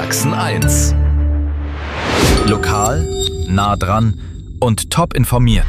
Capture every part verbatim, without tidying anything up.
Sachsen eins. Lokal, nah dran und top informiert.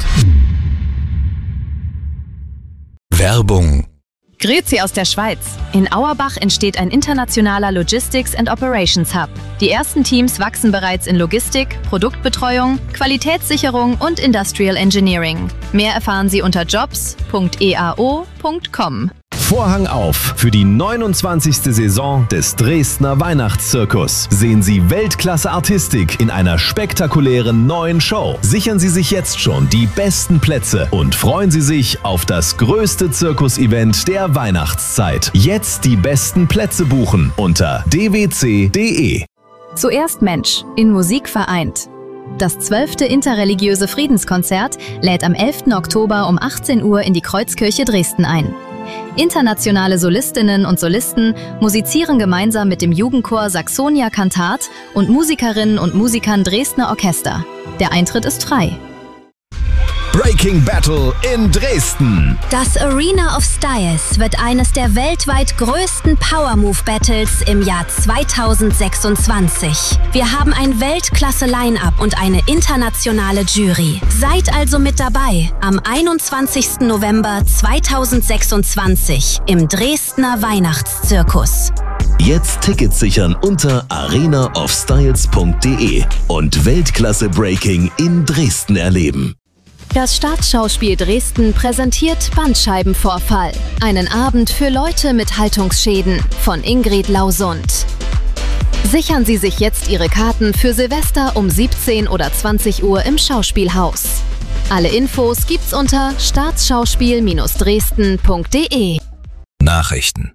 Werbung. Grüezi aus der Schweiz. In Auerbach entsteht ein internationaler Logistics and Operations Hub. Die ersten Teams wachsen bereits in Logistik, Produktbetreuung, Qualitätssicherung und Industrial Engineering. Mehr erfahren Sie unter jobs punkt e a o punkt com. Vorhang auf für die neunundzwanzigste Saison des Dresdner Weihnachtszirkus. Sehen Sie Weltklasse-Artistik in einer spektakulären neuen Show. Sichern Sie sich jetzt schon die besten Plätze und freuen Sie sich auf das größte Zirkus-Event der Weihnachtszeit. Jetzt die besten Plätze buchen unter d w c punkt d e. Zuerst Mensch, in Musik vereint. Das zwölfte interreligiöse Friedenskonzert lädt am elften Oktober um achtzehn Uhr in die Kreuzkirche Dresden ein. Internationale Solistinnen und Solisten musizieren gemeinsam mit dem Jugendchor Saxonia Cantat und Musikerinnen und Musikern Dresdner Orchester. Der Eintritt ist frei. Breaking Battle in Dresden. Das Arena of Styles wird eines der weltweit größten Power Move Battles im Jahr zweitausendsechsundzwanzig. Wir haben ein Weltklasse-Line-Up und eine internationale Jury. Seid also mit dabei am einundzwanzigsten November zweitausendsechsundzwanzig im Dresdner Weihnachtszirkus. Jetzt Tickets sichern unter arena of styles punkt d e und Weltklasse Breaking in Dresden erleben. Das Staatsschauspiel Dresden präsentiert Bandscheibenvorfall. Einen Abend für Leute mit Haltungsschäden von Ingrid Lausund. Sichern Sie sich jetzt Ihre Karten für Silvester um siebzehn oder zwanzig Uhr im Schauspielhaus. Alle Infos gibt's unter staatsschauspiel Bindestrich dresden punkt d e. Nachrichten.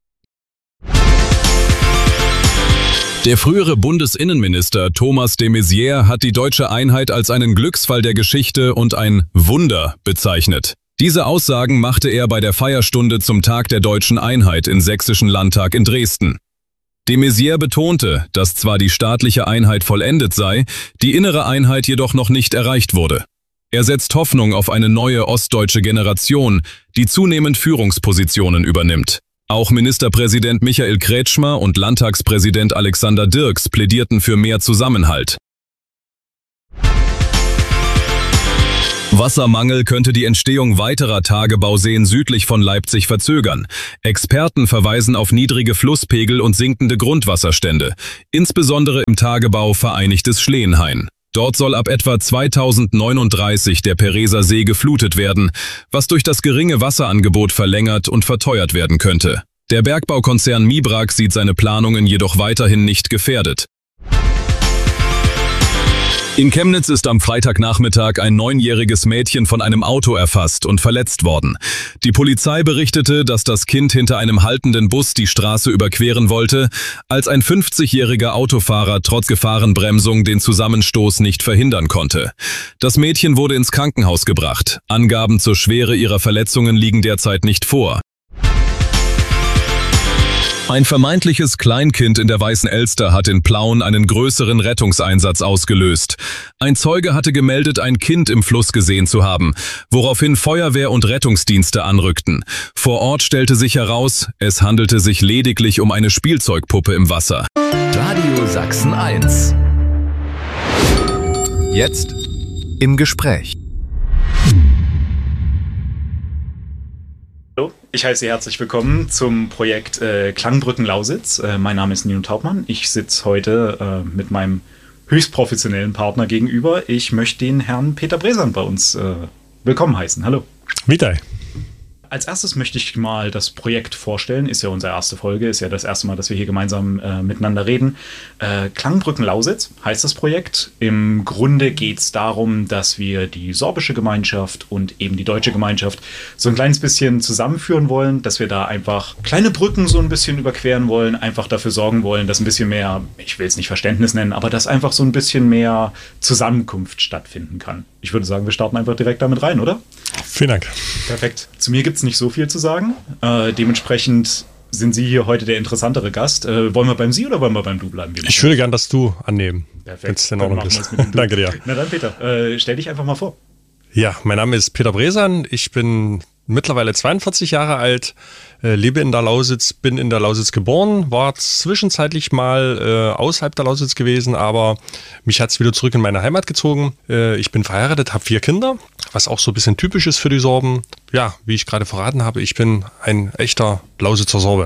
Der frühere Bundesinnenminister Thomas de Maizière hat die deutsche Einheit als einen Glücksfall der Geschichte und ein Wunder bezeichnet. Diese Aussagen machte er bei der Feierstunde zum Tag der deutschen Einheit im Sächsischen Landtag in Dresden. De Maizière betonte, dass zwar die staatliche Einheit vollendet sei, die innere Einheit jedoch noch nicht erreicht wurde. Er setzt Hoffnung auf eine neue ostdeutsche Generation, die zunehmend Führungspositionen übernimmt. Auch Ministerpräsident Michael Kretschmer und Landtagspräsident Alexander Dirks plädierten für mehr Zusammenhalt. Wassermangel könnte die Entstehung weiterer Tagebauseen südlich von Leipzig verzögern. Experten verweisen auf niedrige Flusspegel und sinkende Grundwasserstände, insbesondere im Tagebau Vereinigtes Schleenhain. Dort soll ab etwa zweitausendneununddreißig der Pereser See geflutet werden, was durch das geringe Wasserangebot verlängert und verteuert werden könnte. Der Bergbaukonzern Mibrak sieht seine Planungen jedoch weiterhin nicht gefährdet. In Chemnitz ist am Freitagnachmittag ein neunjähriges Mädchen von einem Auto erfasst und verletzt worden. Die Polizei berichtete, dass das Kind hinter einem haltenden Bus die Straße überqueren wollte, als ein fünfzigjähriger Autofahrer trotz Gefahrenbremsung den Zusammenstoß nicht verhindern konnte. Das Mädchen wurde ins Krankenhaus gebracht. Angaben zur Schwere ihrer Verletzungen liegen derzeit nicht vor. Ein vermeintliches Kleinkind in der Weißen Elster hat in Plauen einen größeren Rettungseinsatz ausgelöst. Ein Zeuge hatte gemeldet, ein Kind im Fluss gesehen zu haben, woraufhin Feuerwehr und Rettungsdienste anrückten. Vor Ort stellte sich heraus, es handelte sich lediglich um eine Spielzeugpuppe im Wasser. Radio Sachsen eins. Jetzt im Gespräch. Hallo, ich heiße Sie herzlich willkommen zum Projekt äh, Klangbrücken Lausitz. Äh, mein Name ist Nino Taubmann. Ich sitze heute äh, mit meinem höchst professionellen Partner gegenüber. Ich möchte den Herrn Peter Bresan bei uns äh, willkommen heißen. Hallo. Witaj. Als erstes möchte ich mal das Projekt vorstellen. Ist ja unsere erste Folge, ist ja das erste Mal, dass wir hier gemeinsam äh, miteinander reden. Äh, Klangbrücken Lausitz heißt das Projekt. Im Grunde geht es darum, dass wir die sorbische Gemeinschaft und eben die deutsche Gemeinschaft so ein kleines bisschen zusammenführen wollen, dass wir da einfach kleine Brücken so ein bisschen überqueren wollen, einfach dafür sorgen wollen, dass ein bisschen mehr, ich will es nicht Verständnis nennen, aber dass einfach so ein bisschen mehr Zusammenkunft stattfinden kann. Ich würde sagen, wir starten einfach direkt damit rein, oder? Vielen Dank. Perfekt. Zu mir gibt es nicht so viel zu sagen. Äh, dementsprechend sind Sie hier heute der interessantere Gast. Äh, wollen wir beim Sie oder wollen wir beim Du bleiben? Ich würde gern das Du annehmen. Perfekt. Wenn es in Ordnung ist. Danke dir. Na dann, Peter, äh, stell dich einfach mal vor. Ja, mein Name ist Peter Bresan. Ich bin mittlerweile zweiundvierzig Jahre alt, äh, lebe in der Lausitz, bin in der Lausitz geboren, war zwischenzeitlich mal äh, außerhalb der Lausitz gewesen, aber mich hat es wieder zurück in meine Heimat gezogen. Äh, ich bin verheiratet, habe vier Kinder, was auch so ein bisschen typisch ist für die Sorben. Ja, wie ich gerade verraten habe, ich bin ein echter Lausitzer Sorbe.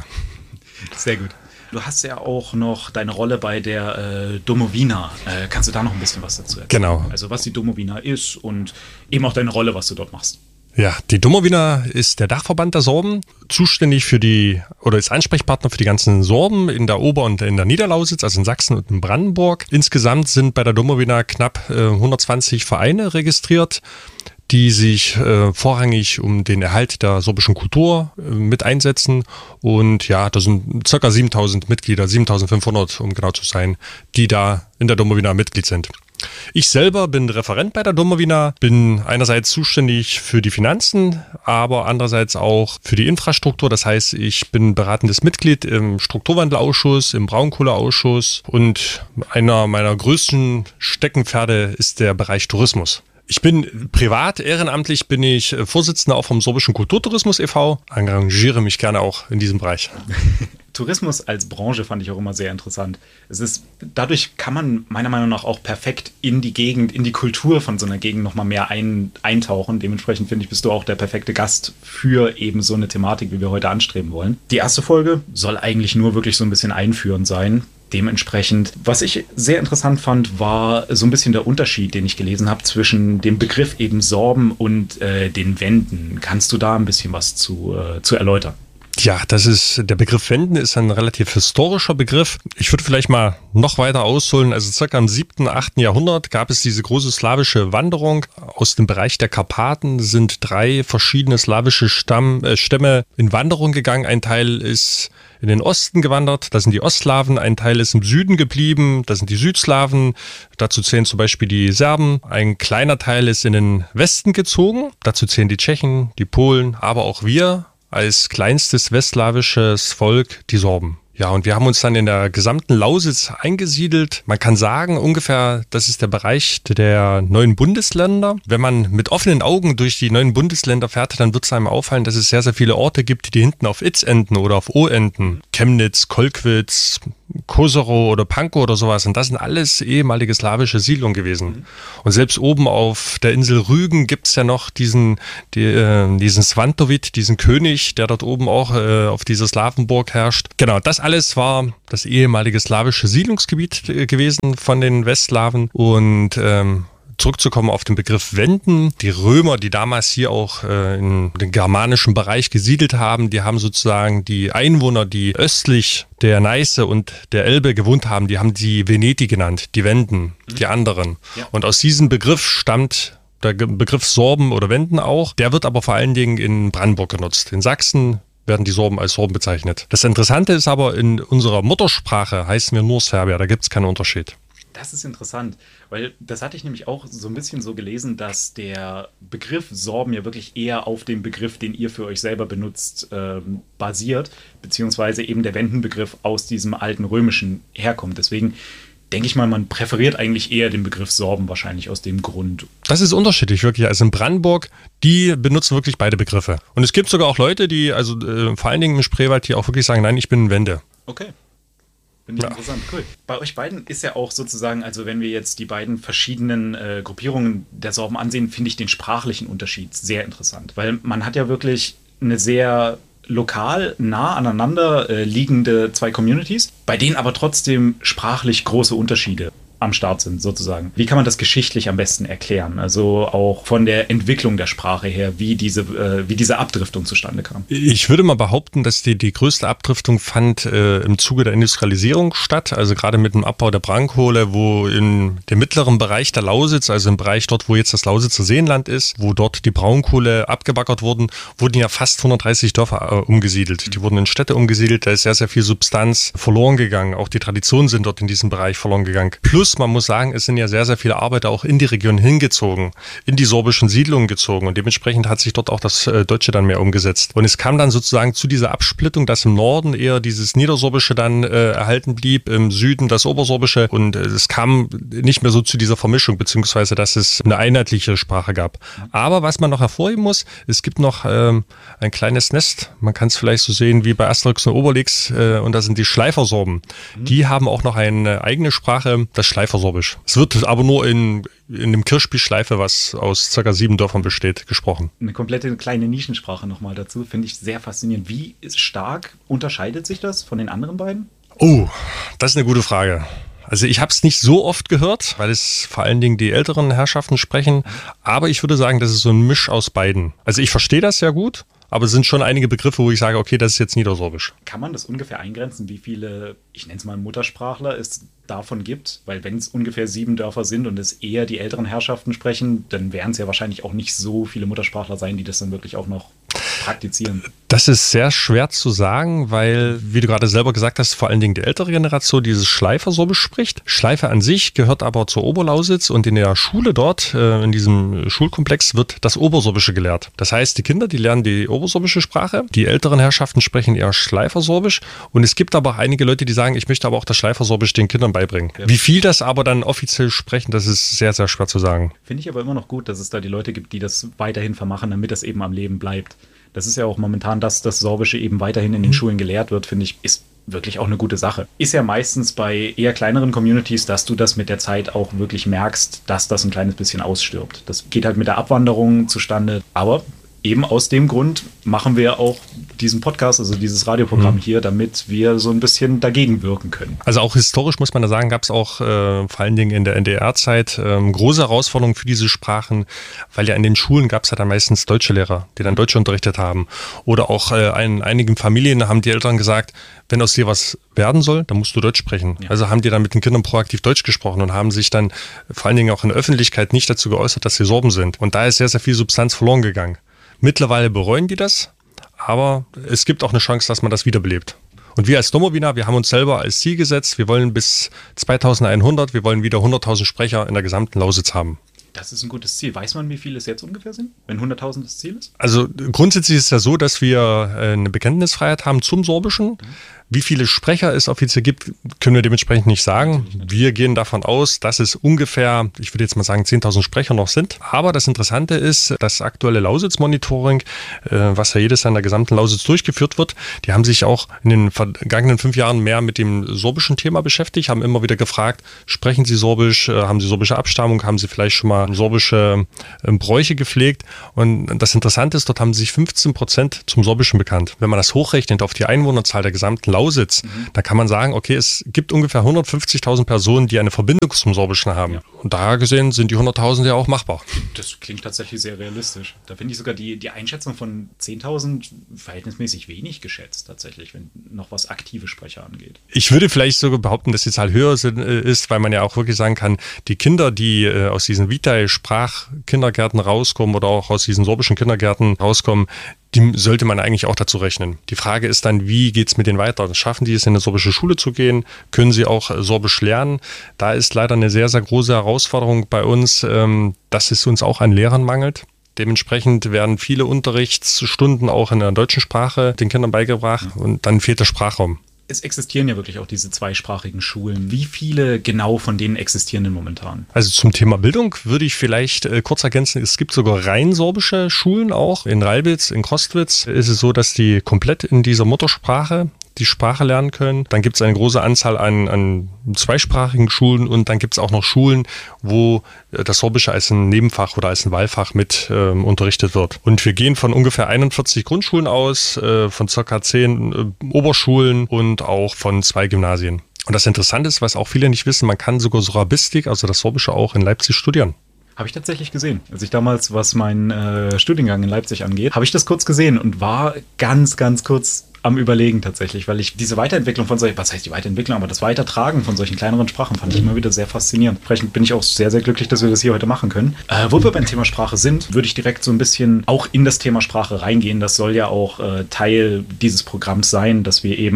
Sehr gut. Du hast ja auch noch deine Rolle bei der äh, Domowina. Äh, kannst du da noch ein bisschen was dazu erzählen? Genau. Also was die Domowina ist und eben auch deine Rolle, was du dort machst. Ja, die Domowina ist der Dachverband der Sorben, zuständig für die, oder ist Ansprechpartner für die ganzen Sorben in der Ober- und in der Niederlausitz, also in Sachsen und in Brandenburg. Insgesamt sind bei der Domowina knapp äh, hundertzwanzig Vereine registriert, die sich äh, vorrangig um den Erhalt der sorbischen Kultur äh, mit einsetzen. Und ja, das sind ca. siebentausend Mitglieder, siebentausendfünfhundert, um genau zu sein, die da in der Domowina Mitglied sind. Ich selber bin Referent bei der Domowina, bin einerseits zuständig für die Finanzen, aber andererseits auch für die Infrastruktur. Das heißt, ich bin beratendes Mitglied im Strukturwandelausschuss, im Braunkohleausschuss und einer meiner größten Steckenpferde ist der Bereich Tourismus. Ich bin privat, ehrenamtlich bin ich Vorsitzender auch vom Sorbischen Kulturtourismus e V, engagiere mich gerne auch in diesem Bereich. Tourismus als Branche fand ich auch immer sehr interessant. Es ist, dadurch kann man meiner Meinung nach auch perfekt in die Gegend, in die Kultur von so einer Gegend nochmal mehr ein, eintauchen. Dementsprechend finde ich, bist du auch der perfekte Gast für eben so eine Thematik, wie wir heute anstreben wollen. Die erste Folge soll eigentlich nur wirklich so ein bisschen einführend sein. Dementsprechend, was ich sehr interessant fand, war so ein bisschen der Unterschied, den ich gelesen habe zwischen dem Begriff eben Sorben und äh, den Wenden. Kannst du da ein bisschen was zu, äh, zu erläutern? Ja, das ist, der Begriff Wenden ist ein relativ historischer Begriff. Ich würde vielleicht mal noch weiter ausholen. Also circa im siebten, achten Jahrhundert gab es diese große slawische Wanderung. Aus dem Bereich der Karpaten sind drei verschiedene slawische Stamm, äh, Stämme in Wanderung gegangen. Ein Teil ist in den Osten gewandert, das sind die Ostslawen. Ein Teil ist im Süden geblieben, das sind die Südslawen. Dazu zählen zum Beispiel die Serben. Ein kleiner Teil ist in den Westen gezogen. Dazu zählen die Tschechen, die Polen, aber auch wir als kleinstes westslawisches Volk, die Sorben. Ja, und wir haben uns dann in der gesamten Lausitz eingesiedelt. Man kann sagen, ungefähr, das ist der Bereich der neuen Bundesländer. Wenn man mit offenen Augen durch die neuen Bundesländer fährt, dann wird es einem auffallen, dass es sehr, sehr viele Orte gibt, die hinten auf Itz enden oder auf O enden. Chemnitz, Kolkwitz, Koserow oder Pankow oder sowas. Und das sind alles ehemalige slawische Siedlungen gewesen. Und selbst oben auf der Insel Rügen gibt es ja noch diesen, die, äh, diesen Svantowit, diesen König, der dort oben auch äh, auf dieser Slawenburg herrscht. Genau, das alles war das ehemalige slawische Siedlungsgebiet äh, gewesen von den Westslawen. Und ähm, zurückzukommen auf den Begriff Wenden. Die Römer, die damals hier auch äh, in den germanischen Bereich gesiedelt haben, die haben sozusagen die Einwohner, die östlich der Neiße und der Elbe gewohnt haben, die haben die Veneti genannt, die Wenden, mhm. die anderen. Ja. Und aus diesem Begriff stammt der Begriff Sorben oder Wenden auch. Der wird aber vor allen Dingen in Brandenburg genutzt. In Sachsen werden die Sorben als Sorben bezeichnet. Das Interessante ist aber, in unserer Muttersprache heißen wir nur Serbier, da gibt es keinen Unterschied. Das ist interessant, weil das hatte ich nämlich auch so ein bisschen so gelesen, dass der Begriff Sorben ja wirklich eher auf dem Begriff, den ihr für euch selber benutzt, ähm, basiert, beziehungsweise eben der Wendenbegriff aus diesem alten Römischen herkommt. Deswegen denke ich mal, man präferiert eigentlich eher den Begriff Sorben wahrscheinlich aus dem Grund. Das ist unterschiedlich wirklich. Also in Brandenburg, die benutzen wirklich beide Begriffe. Und es gibt sogar auch Leute, die, also äh, vor allen Dingen im Spreewald, die auch wirklich sagen, nein, ich bin ein Wende. Okay. Finde ich ja. Interessant, cool. Bei euch beiden ist ja auch sozusagen, also wenn wir jetzt die beiden verschiedenen äh, Gruppierungen der Sorben ansehen, finde ich den sprachlichen Unterschied sehr interessant. Weil man hat ja wirklich eine sehr lokal nah aneinander äh, liegende zwei Communities, bei denen aber trotzdem sprachlich große Unterschiede am Start sind, sozusagen. Wie kann man das geschichtlich am besten erklären? Also auch von der Entwicklung der Sprache her, wie diese, äh, wie diese Abdriftung zustande kam. Ich würde mal behaupten, dass die, die größte Abdriftung fand äh, im Zuge der Industrialisierung statt, also gerade mit dem Abbau der Braunkohle, wo in dem mittleren Bereich der Lausitz, also im Bereich dort, wo jetzt das Lausitzer Seenland ist, wo dort die Braunkohle abgebaggert wurden, wurden ja fast hundertdreißig Dörfer äh, umgesiedelt. Die wurden in Städte umgesiedelt, da ist sehr, sehr viel Substanz verloren gegangen. Auch die Traditionen sind dort in diesem Bereich verloren gegangen. Plus Plus, man muss sagen, es sind ja sehr, sehr viele Arbeiter auch in die Region hingezogen, in die sorbischen Siedlungen gezogen und dementsprechend hat sich dort auch das äh, Deutsche dann mehr umgesetzt. Und es kam dann sozusagen zu dieser Absplittung, dass im Norden eher dieses Niedersorbische dann äh, erhalten blieb, im Süden das Obersorbische und äh, es kam nicht mehr so zu dieser Vermischung, beziehungsweise dass es eine einheitliche Sprache gab. Aber was man noch hervorheben muss, es gibt noch ähm, ein kleines Nest, man kann es vielleicht so sehen wie bei Asterix und Obelix äh, und das sind die Schleifersorben. Mhm. Die haben auch noch eine eigene Sprache, das Schleifersorbisch. Es wird aber nur in, in dem Kirchspiel-Schleife, was aus circa sieben Dörfern besteht, gesprochen. Eine komplette kleine Nischensprache nochmal dazu, finde ich sehr faszinierend. Wie stark unterscheidet sich das von den anderen beiden? Oh, das ist eine gute Frage. Also ich habe es nicht so oft gehört, weil es vor allen Dingen die älteren Herrschaften sprechen. Aber ich würde sagen, das ist so ein Misch aus beiden. Also ich verstehe das sehr gut, aber es sind schon einige Begriffe, wo ich sage, okay, das ist jetzt Niedersorbisch. Kann man das ungefähr eingrenzen, wie viele, ich nenne es mal Muttersprachler, es davon gibt? Weil wenn es ungefähr sieben Dörfer sind und es eher die älteren Herrschaften sprechen, dann werden es ja wahrscheinlich auch nicht so viele Muttersprachler sein, die das dann wirklich auch noch praktizieren. Das ist sehr schwer zu sagen, weil, wie du gerade selber gesagt hast, vor allen Dingen die ältere Generation dieses Schleifersorbisch spricht. Schleife an sich gehört aber zur Oberlausitz und in der Schule dort, in diesem Schulkomplex, wird das Obersorbische gelehrt. Das heißt, die Kinder, die lernen die obersorbische Sprache, die älteren Herrschaften sprechen eher Schleifersorbisch und es gibt aber auch einige Leute, die sagen, ich möchte aber auch das Schleifersorbisch den Kindern beibringen. Ja. Wie viel das aber dann offiziell sprechen, das ist sehr, sehr schwer zu sagen. Finde ich aber immer noch gut, dass es da die Leute gibt, die das weiterhin vermachen, damit das eben am Leben bleibt. Das ist ja auch momentan, dass das Sorbische eben weiterhin in den Schulen gelehrt wird, finde ich, ist wirklich auch eine gute Sache. Ist ja meistens bei eher kleineren Communities, dass du das mit der Zeit auch wirklich merkst, dass das ein kleines bisschen ausstirbt. Das geht halt mit der Abwanderung zustande, aber eben aus dem Grund machen wir auch diesen Podcast, also dieses Radioprogramm mhm. hier, damit wir so ein bisschen dagegen wirken können. Also auch historisch muss man da sagen, gab es auch äh, vor allen Dingen in der N D R-Zeit äh, große Herausforderungen für diese Sprachen, weil ja in den Schulen gab es ja dann meistens deutsche Lehrer, die dann Deutsch unterrichtet haben. Oder auch äh, in einigen Familien haben die Eltern gesagt, wenn aus dir was werden soll, dann musst du Deutsch sprechen. Ja. Also haben die dann mit den Kindern proaktiv Deutsch gesprochen und haben sich dann vor allen Dingen auch in der Öffentlichkeit nicht dazu geäußert, dass sie Sorben sind. Und da ist sehr, sehr viel Substanz verloren gegangen. Mittlerweile bereuen die das, aber es gibt auch eine Chance, dass man das wiederbelebt. Und wir als Domowina, wir haben uns selber als Ziel gesetzt, wir wollen bis zweitausendeinhundert, wir wollen wieder hunderttausend Sprecher in der gesamten Lausitz haben. Das ist ein gutes Ziel. Weiß man, wie viele es jetzt ungefähr sind, wenn hunderttausend das Ziel ist? Also grundsätzlich ist es ja so, dass wir eine Bekenntnisfreiheit haben zum Sorbischen. Mhm. Wie viele Sprecher es offiziell gibt, können wir dementsprechend nicht sagen. Wir gehen davon aus, dass es ungefähr, ich würde jetzt mal sagen, zehntausend Sprecher noch sind. Aber das Interessante ist, das aktuelle Lausitz-Monitoring, was ja jedes Jahr in der gesamten Lausitz durchgeführt wird, die haben sich auch in den vergangenen fünf Jahren mehr mit dem sorbischen Thema beschäftigt, haben immer wieder gefragt, sprechen Sie Sorbisch, haben Sie sorbische Abstammung, haben Sie vielleicht schon mal sorbische Bräuche gepflegt. Und das Interessante ist, dort haben sich fünfzehn Prozent zum Sorbischen bekannt. Wenn man das hochrechnet auf die Einwohnerzahl der gesamten Lausitz, mhm. da kann man sagen, okay, es gibt ungefähr hundertfünfzigtausend Personen, die eine Verbindung zum Sorbischen haben. Ja. Und daher gesehen sind die hunderttausend ja auch machbar. Das klingt tatsächlich sehr realistisch. Da finde ich sogar die, die Einschätzung von zehntausend verhältnismäßig wenig geschätzt, tatsächlich, wenn noch was aktive Sprecher angeht. Ich würde vielleicht sogar behaupten, dass die Zahl höher sind, ist, weil man ja auch wirklich sagen kann, die Kinder, die äh, aus diesen Vitae-Sprachkindergärten rauskommen oder auch aus diesen sorbischen Kindergärten rauskommen, die sollte man eigentlich auch dazu rechnen. Die Frage ist dann, wie geht es mit denen weiter? Schaffen die es, in eine sorbische Schule zu gehen? Können sie auch Sorbisch lernen? Da ist leider eine sehr, sehr große Herausforderung bei uns, ähm, dass es uns auch an Lehrern mangelt. Dementsprechend werden viele Unterrichtsstunden auch in der deutschen Sprache den Kindern beigebracht und dann fehlt der Sprachraum. Es existieren ja wirklich auch diese zweisprachigen Schulen. Wie viele genau von denen existieren denn momentan? Also zum Thema Bildung würde ich vielleicht äh, kurz ergänzen, es gibt sogar rein sorbische Schulen auch. In Ralbitz, in Kostwitz ist es so, dass die komplett in dieser Muttersprache die Sprache lernen können. Dann gibt es eine große Anzahl an, an zweisprachigen Schulen und dann gibt es auch noch Schulen, wo das Sorbische als ein Nebenfach oder als ein Wahlfach mit ähm, unterrichtet wird. Und wir gehen von ungefähr einundvierzig Grundschulen aus, äh, von circa zehn äh, Oberschulen und auch von zwei Gymnasien. Und das Interessante ist, was auch viele nicht wissen, man kann sogar Sorabistik, also das Sorbische, auch in Leipzig studieren. Habe ich tatsächlich gesehen. Als ich damals, was meinen äh, Studiengang in Leipzig angeht, habe ich das kurz gesehen und war ganz, ganz kurz am Überlegen tatsächlich, weil ich diese Weiterentwicklung von solchen, was heißt die Weiterentwicklung, aber das Weitertragen von solchen kleineren Sprachen fand ich immer wieder sehr faszinierend. Entsprechend bin ich auch sehr, sehr glücklich, dass wir das hier heute machen können. Äh, wo wir beim Thema Sprache sind, würde ich direkt so ein bisschen auch in das Thema Sprache reingehen. Das soll ja auch äh, Teil dieses Programms sein, dass wir eben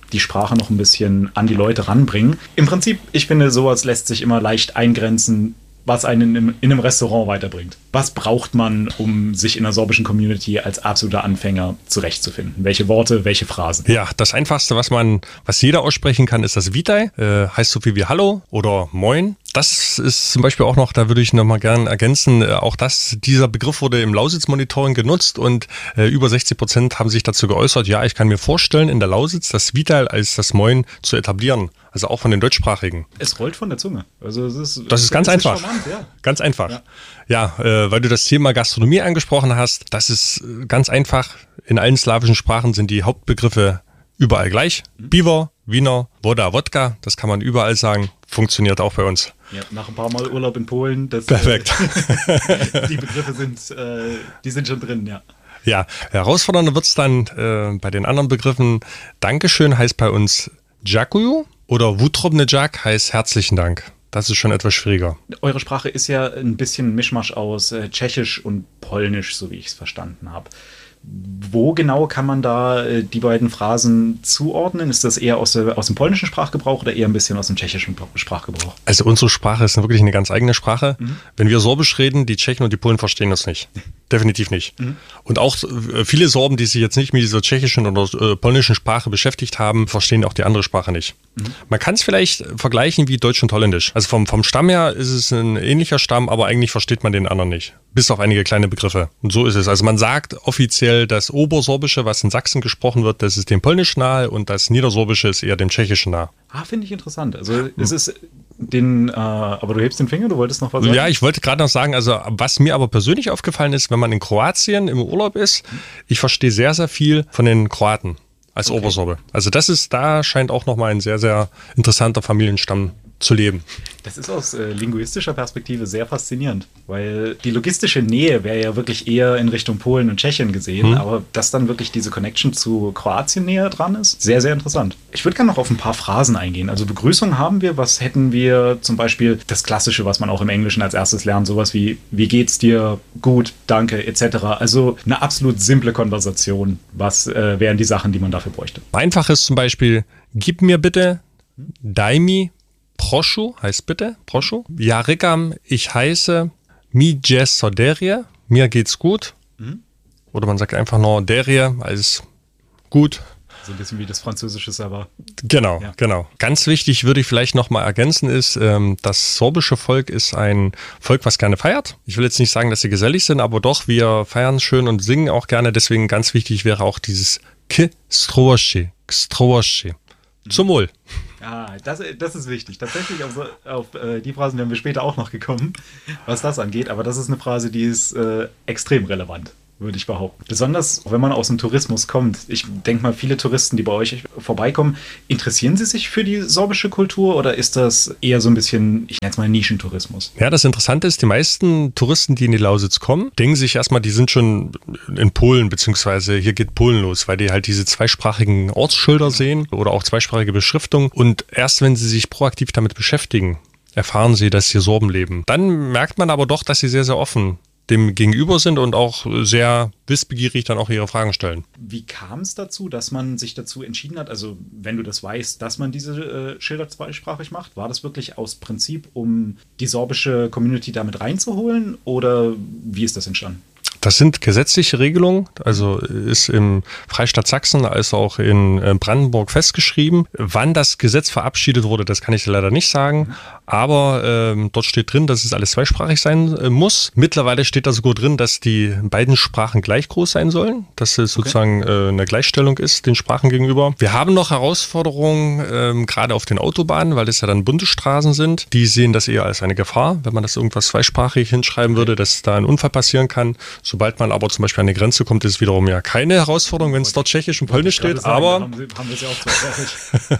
die Sprache noch ein bisschen an die Leute ranbringen. Im Prinzip, ich finde, sowas lässt sich immer leicht eingrenzen, was einen in, in einem Restaurant weiterbringt. Was braucht man, um sich in der sorbischen Community als absoluter Anfänger zurechtzufinden? Welche Worte, welche Phrasen? Ja, das Einfachste, was man, was jeder aussprechen kann, ist das Vitai. Äh, heißt so viel wie Hallo oder Moin. Das ist zum Beispiel auch noch, da würde ich noch mal gerne ergänzen, äh, auch das, dieser Begriff wurde im Lausitz-Monitoring genutzt und äh, über sechzig Prozent haben sich dazu geäußert, ja, ich kann mir vorstellen, in der Lausitz das Vitai als das Moin zu etablieren. Also auch von den Deutschsprachigen. Es rollt von der Zunge. Also es ist, das ist ganz es einfach. Ist charmant, ja. Ganz einfach. Ja, ja äh, weil du das Thema Gastronomie angesprochen hast, das ist ganz einfach. In allen slawischen Sprachen sind die Hauptbegriffe überall gleich. Mhm. Piwo, Wiener, Woda, Wodka, das kann man überall sagen. Funktioniert auch bei uns. Ja, nach ein paar Mal Urlaub in Polen. Das, Perfekt. Äh, die Begriffe sind, äh, die sind schon drin, ja. Ja, herausfordernder wird es dann äh, bei den anderen Begriffen. Dankeschön heißt bei uns Dziękuję oder Wutrobny Dziak heißt herzlichen Dank. Das ist schon etwas schwieriger. Eure Sprache ist ja ein bisschen Mischmasch aus äh, Tschechisch und Polnisch, so wie ich es verstanden habe. Wo genau kann man da äh, die beiden Phrasen zuordnen? Ist das eher aus, der, aus dem polnischen Sprachgebrauch oder eher ein bisschen aus dem tschechischen Sprachgebrauch? Also unsere Sprache ist wirklich eine ganz eigene Sprache. Mhm. Wenn wir Sorbisch reden, die Tschechen und die Polen verstehen das nicht. Definitiv nicht. Mhm. Und auch äh, viele Sorben, die sich jetzt nicht mit dieser tschechischen oder äh, polnischen Sprache beschäftigt haben, verstehen auch die andere Sprache nicht. Mhm. Man kann es vielleicht vergleichen wie Deutsch und Holländisch. Also vom, vom Stamm her ist es ein ähnlicher Stamm, aber eigentlich versteht man den anderen nicht. Bis auf einige kleine Begriffe. Und so ist es. Also man sagt offiziell, das Obersorbische, was in Sachsen gesprochen wird, das ist dem Polnisch nahe und das Niedersorbische ist eher dem Tschechischen nahe. Ah, finde ich interessant. Also hm. es ist den, äh, aber du hebst den Finger, du wolltest noch was sagen? Ja, ich wollte gerade noch sagen, also was mir aber persönlich aufgefallen ist, wenn man in Kroatien im Urlaub ist, ich verstehe sehr, sehr viel von den Kroaten als okay. Obersorbe. Also das ist, da scheint auch nochmal ein sehr, sehr interessanter Familienstamm zu leben. Das ist aus äh, linguistischer Perspektive sehr faszinierend, weil die logistische Nähe wäre ja wirklich eher in Richtung Polen und Tschechien gesehen, hm. aber dass dann wirklich diese Connection zu Kroatien näher dran ist, sehr, sehr interessant. Ich würde gerne noch auf ein paar Phrasen eingehen. Also Begrüßung haben wir, was hätten wir zum Beispiel das Klassische, was man auch im Englischen als erstes lernt, sowas wie, wie geht's dir, gut, danke, et cetera. Also eine absolut simple Konversation, was äh, wären die Sachen, die man dafür bräuchte. Einfach ist zum Beispiel, gib mir bitte, daj mi, Proschu heißt bitte, Proschu. Ja, Rikam, ich heiße mi jest so derje, mir geht's gut. Mhm. Oder man sagt einfach nur derje als gut. So ein bisschen wie das Französische aber. Genau, ja. genau. Ganz wichtig würde ich vielleicht nochmal ergänzen ist, ähm, das sorbische Volk ist ein Volk, was gerne feiert. Ich will jetzt nicht sagen, dass sie gesellig sind, aber doch, wir feiern schön und singen auch gerne. Deswegen ganz wichtig wäre auch dieses K Strooschi, Strooschi. Zum Wohl. Ah, das, das ist wichtig. Tatsächlich auf, so, auf äh, die Phrasen werden wir später auch noch gekommen, was das angeht. Aber das ist eine Phrase, die ist äh, extrem relevant, würde ich behaupten. Besonders, wenn man aus dem Tourismus kommt. Ich denke mal, viele Touristen, die bei euch vorbeikommen, interessieren sie sich für die sorbische Kultur oder ist das eher so ein bisschen, ich nenne es mal Nischentourismus? Ja, das Interessante ist, die meisten Touristen, die in die Lausitz kommen, denken sich erstmal, die sind schon in Polen, beziehungsweise hier geht Polen los, weil die halt diese zweisprachigen Ortsschilder sehen oder auch zweisprachige Beschriftung. Und erst wenn sie sich proaktiv damit beschäftigen, erfahren sie, dass hier Sorben leben. Dann merkt man aber doch, dass sie sehr, sehr offen dem gegenüber sind und auch sehr wissbegierig dann auch ihre Fragen stellen. Wie kam es dazu, dass man sich dazu entschieden hat, also wenn du das weißt, dass man diese äh, Schilder zweisprachig macht, war das wirklich aus Prinzip, um die sorbische Community damit reinzuholen oder wie ist das entstanden? Das sind gesetzliche Regelungen, also ist im Freistaat Sachsen als auch in Brandenburg festgeschrieben. Wann das Gesetz verabschiedet wurde, das kann ich leider nicht sagen, aber ähm, dort steht drin, dass es alles zweisprachig sein äh, muss. Mittlerweile steht da sogar drin, dass die beiden Sprachen gleich groß sein sollen, dass es sozusagen okay. äh, eine Gleichstellung ist den Sprachen gegenüber. Wir haben noch Herausforderungen, ähm, gerade auf den Autobahnen, weil es ja dann Bundesstraßen sind. Die sehen das eher als eine Gefahr, wenn man das irgendwas zweisprachig hinschreiben würde, dass da ein Unfall passieren kann. Sobald man aber zum Beispiel an die Grenze kommt, ist es wiederum ja keine Herausforderung, wenn es dort Tschechisch und Polnisch steht. Sagen, aber haben wir, haben wir es ja auch zweisprachig.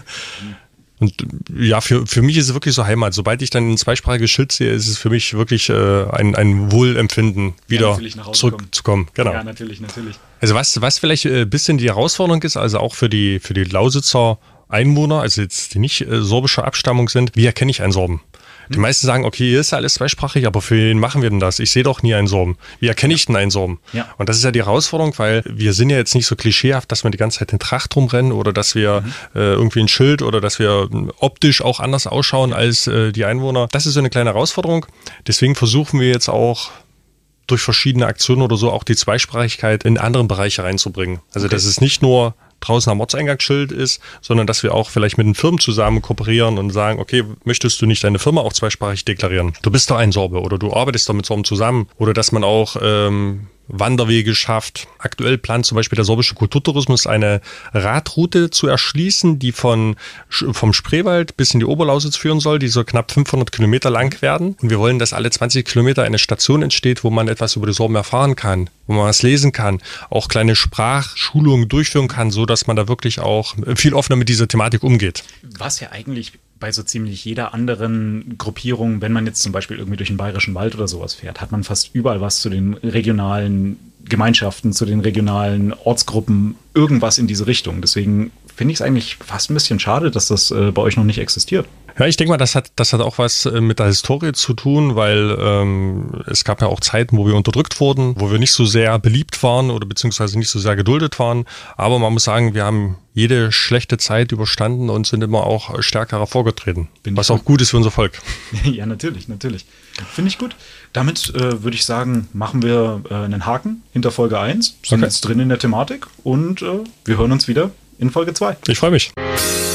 Und ja, für, für mich ist es wirklich so Heimat. Sobald ich dann ein zweisprachiges Schild sehe, ist es für mich wirklich äh, ein, ein Wohlempfinden, wieder ja, zurückzukommen. Genau. Ja, natürlich, natürlich. Also was, was vielleicht ein bisschen die Herausforderung ist, also auch für die, für die Lausitzer Einwohner, also jetzt die nicht äh, sorbische Abstammung sind, wie erkenne ich einen Sorben? Die meisten sagen, okay, hier ist ja alles zweisprachig, aber für wen machen wir denn das? Ich sehe doch nie einen Sorben. Wie erkenne ich denn einen Sorben? Ja. Und das ist ja die Herausforderung, weil wir sind ja jetzt nicht so klischeehaft, dass wir die ganze Zeit in Tracht rumrennen oder dass wir mhm. äh, irgendwie ein Schild oder dass wir optisch auch anders ausschauen als äh, die Einwohner. Das ist so eine kleine Herausforderung. Deswegen versuchen wir jetzt auch durch verschiedene Aktionen oder so auch die Zweisprachigkeit in andere Bereiche reinzubringen. Also okay. dass es nicht nur draußen am Ortseingangsschild ist, sondern dass wir auch vielleicht mit den Firmen zusammen kooperieren und sagen, okay, möchtest du nicht deine Firma auch zweisprachig deklarieren? Du bist doch ein Sorbe oder du arbeitest doch mit Sorben zusammen. Oder dass man auch ähm, Wanderwege schafft. Aktuell plant zum Beispiel der sorbische Kulturtourismus eine Radroute zu erschließen, die von, vom Spreewald bis in die Oberlausitz führen soll. Die soll knapp fünfhundert Kilometer lang werden. Und wir wollen, dass alle zwanzig Kilometer eine Station entsteht, wo man etwas über die Sorben erfahren kann, wo man was lesen kann, auch kleine Sprachschulungen durchführen kann, so dass man da wirklich auch viel offener mit dieser Thematik umgeht. Was ja eigentlich bei so ziemlich jeder anderen Gruppierung, wenn man jetzt zum Beispiel irgendwie durch den Bayerischen Wald oder sowas fährt, hat man fast überall was zu den regionalen Gemeinschaften, zu den regionalen Ortsgruppen, irgendwas in diese Richtung. Deswegen finde ich es eigentlich fast ein bisschen schade, dass das äh, bei euch noch nicht existiert. Ja, ich denke mal, das hat, das hat auch was mit der Historie zu tun, weil ähm, es gab ja auch Zeiten, wo wir unterdrückt wurden, wo wir nicht so sehr beliebt waren oder beziehungsweise nicht so sehr geduldet waren. Aber man muss sagen, wir haben jede schlechte Zeit überstanden und sind immer auch stärker hervorgetreten, was auch gut ist für unser Volk. Ja, natürlich, natürlich. Finde ich gut. Damit äh, würde ich sagen, machen wir äh, einen Haken hinter Folge eins, sind okay. jetzt drin in der Thematik und äh, wir hören uns wieder in Folge zwei. Ich freue mich.